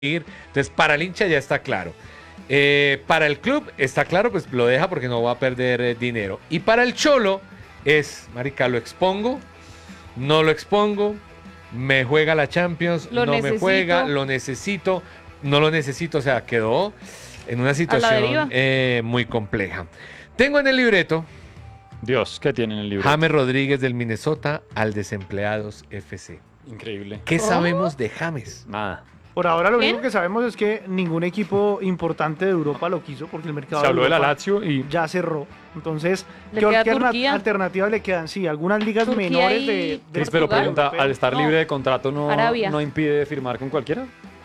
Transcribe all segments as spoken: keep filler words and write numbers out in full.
Entonces, para el hincha ya está claro. Eh, para el club está claro, pues lo deja porque no va a perder eh, dinero. Y para el Cholo es, marica, lo expongo, no lo expongo, me juega la Champions, Lo no necesito. me juega, lo necesito, no lo necesito. O sea, quedó en una situación eh, muy compleja. Tengo en el libreto Dios, ¿qué tiene en el libro? James Rodríguez del Minnesota al Desempleados F C. Increíble. ¿Qué sabemos de James? Nada. Por ahora lo ¿Quién? único que sabemos es que ningún equipo importante de Europa lo quiso porque el mercado Se habló de la Europa Lazio y ya cerró. Entonces, Le ¿qué queda alterna- Turquía. alternativas le quedan? Sí, algunas ligas Turquía menores y- de, de Cris, pero Portugal. pregunta, europeo. al estar No. libre de contrato no, Arabia. no impide firmar con cualquiera,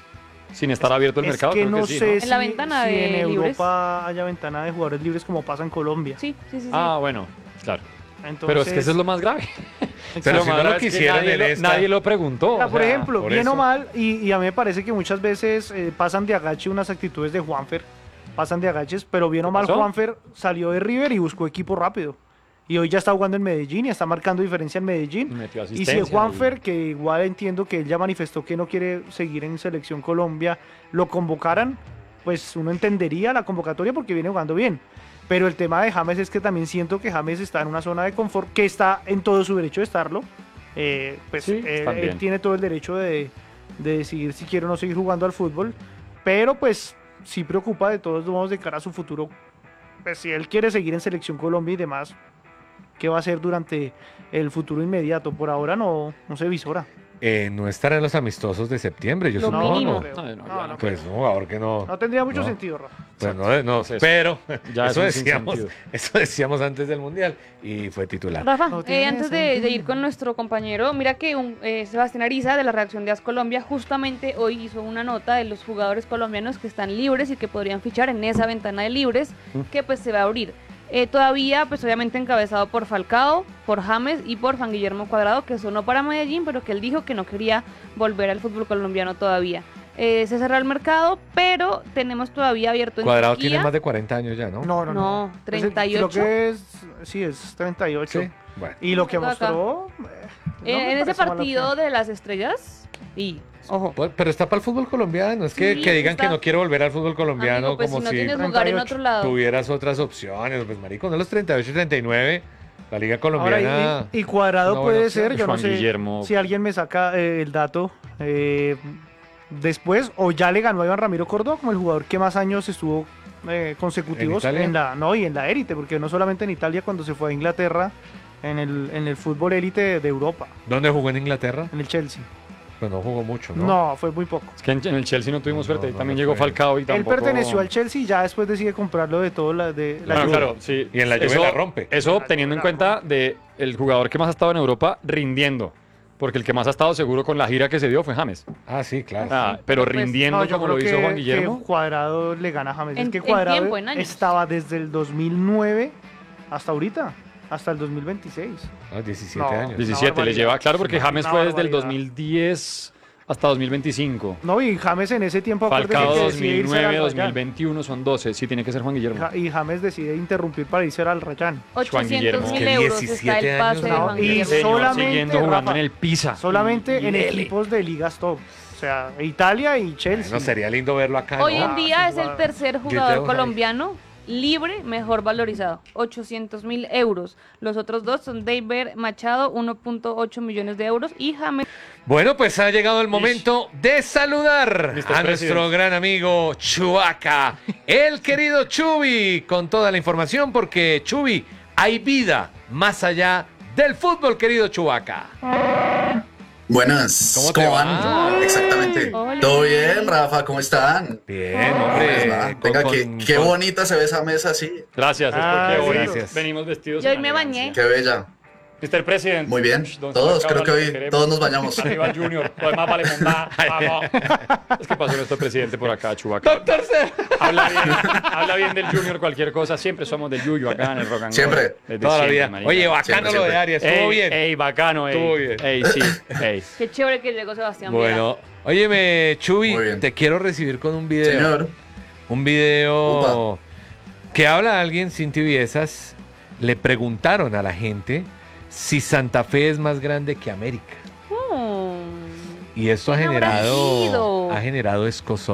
sin estar abierto el Es mercado. que Creo no que sí, sé ¿no? si, En la ventana si de en libres. Europa haya ventana de jugadores libres como pasa en Colombia. Sí, sí, sí. sí. Ah, bueno, claro. Entonces, Pero es que eso es lo más grave. Pero Lo si más no lo grave es que quisieran nadie, en lo, esta- nadie lo preguntó. o sea, o por sea, ejemplo, por bien eso. o mal, y, y a mí me parece que muchas veces eh, pasan de agache unas actitudes de Juanfer, pasan de agaches, pero bien o mal pasó? Juanfer salió de River y buscó equipo rápido. Y hoy ya está jugando en Medellín y está marcando diferencia en Y Medellín. metió Y si asistencia es Juanfer, que igual entiendo que él ya manifestó que no quiere seguir en Selección Colombia, lo convocaran, pues uno entendería la convocatoria porque viene jugando bien. Pero el tema de James es que también siento que James está en una zona de confort, que está en todo su derecho de estarlo. Eh, pues Sí, él, también. él tiene todo el derecho de, de decidir si quiere o no seguir jugando al fútbol. Pero pues sí preocupa de todos modos de cara a su futuro. Pues si él quiere seguir en Selección Colombia y demás, ¿qué va a hacer durante el futuro inmediato? Por ahora no, no se visora. Eh, no estará en los amistosos de septiembre, yo Lo supongo. mínimo. creo. No, no, No, ya no no. Pues no, ahora que no. No tendría mucho No. sentido, Rafa. Pues no, no, Es eso. pero Ya eso es un decíamos, sinsentido. eso decíamos antes del Mundial y fue titular. Rafa, No eh, tiene antes de, sentido. de ir con nuestro compañero, mira que un, eh, Sebastián Ariza de la redacción de AS Colombia justamente hoy hizo una nota de los jugadores colombianos que están libres y que podrían fichar en esa ventana de libres que pues se va a abrir. Eh, todavía pues obviamente encabezado por Falcao, por James y por Juan Guillermo Cuadrado, que sonó para Medellín, pero que él dijo que no quería volver al fútbol colombiano todavía. Eh, se cerró el mercado, pero tenemos todavía abierto en Cuadrado Turquía. tiene más de cuarenta años ya, ¿no? No, no, no. No, Ese- treinta y ocho. Creo que es, sí, es treinta y ocho. Sí. Bueno. Y lo que Acá. mostró... eh, no Eh, me en ese parece mala partido opción. de las estrellas, y ojo. Pues, pero está para el fútbol colombiano. Es que, Sí, que digan está- que no quiero volver al fútbol colombiano Amigo, pues como si no si tienes lugar en treinta y otro ocho. lado. tuvieras otras opciones. Pues marico, no los treinta y ocho, treinta y nueve. La liga Ahora, colombiana. y, y Cuadrado una puede buena ser, opción. yo no Juan sé Guillermo. si alguien me saca eh, el dato eh, después, o ya le ganó a Iván Ramiro Córdoba como el jugador que más años estuvo eh, consecutivos ¿En en, Italia? la no y en la élite, porque no solamente en Italia, cuando se fue a Inglaterra, en el, en el fútbol élite de Europa, ¿Dónde jugó en Inglaterra? en el Chelsea. Pues no jugó mucho, ¿no? No, fue muy poco. Es que en, en el Chelsea no tuvimos No, suerte. no, no También le llegó fue. Falcao y tampoco... Él perteneció al Chelsea y ya después decide comprarlo de todo la de la Claro, Juve. claro, sí. Y en la Juve Eso- la rompe. Eso La teniendo en Juve la cuenta de el jugador que más ha estado en Europa rindiendo. Porque el que más ha estado seguro con la gira que se dio fue James. Ah, sí, claro. Ah, pero pues, rindiendo No, yo como lo creo hizo que- Juan Guillermo. que Cuadrado le gana a James. En- es que en Cuadrado tiempo, en años. estaba desde el dos mil nueve hasta ahorita, hasta el dos mil veintiséis. Ah, diecisiete No. años. diecisiete le barbaridad. lleva, claro, porque Una James fue desde el barbaridad. dos mil diez hasta dos mil veinticinco. No, y James en ese tiempo acuérdese Falcao que decide irse al dos mil nueve, Rayán. dos mil veintiuno son doce. Sí, tiene que ser Juan Guillermo. Ja- Y James decide interrumpir para irse al Rayán. ochocientos Guillermo. mil Que euros está diecisiete el pase años, de no, Juan y Guillermo. so- Señor, solamente, siguiendo jugando Rafa, en el Pisa. Solamente Y en Lele. equipos de ligas top. O sea, Italia y Chelsea. No sería lindo verlo acá. Hoy ¿no? en Ah, día sí, es el claro. tercer Yo jugador tengo ahí. colombiano libre mejor valorizado, ochocientos mil euros. Los otros dos son David Machado, uno punto ocho millones de euros, y James. Bueno, pues ha llegado el momento de saludar mister a President. nuestro gran amigo Chubaca, el querido Chubi, con toda la información, porque Chubi, hay vida más allá del fútbol, querido Chubaca. Buenas, ¿Cómo te va? van? Exactamente. Hola. ¿Todo bien, Rafa? ¿Cómo están? Bien, ¿Cómo hombre. les va? con- Venga, con- qué, qué con- bonita se ve esa mesa así. Gracias, es Ah, porque hoy gracias. venimos vestidos. Yo hoy en me bañé. elegancia. Qué bella. mister President. Muy bien. Ush, don Todos, Sebastián creo que Cabral, hoy queremos. todos nos bañamos. Arriba Junior. Lo demás vale mondá. Vamos. Es que pasó nuestro presidente por acá, Chubaca. Doctor C. Habla bien, habla bien del Junior, cualquier cosa. Siempre somos del Yuyo acá en el Rock and Roll. Siempre. Desde Toda la siempre, vida. marica. Oye, bacano Siempre, lo de siempre. Arias, estuvo Ey, bien. Ey, bacano, ey. Estuvo bien. Ey, sí, ey. Qué chévere que llegó Sebastián. Vela. Bueno, óyeme, Chubi, Muy bien. te quiero recibir con un video. Señor. Un video Upa. que habla alguien sin tibiezas. Le preguntaron a la gente si Santa Fe es más grande que América. Oh. Y esto ha ¿Quién habrá generado, sido? ha generado escozor.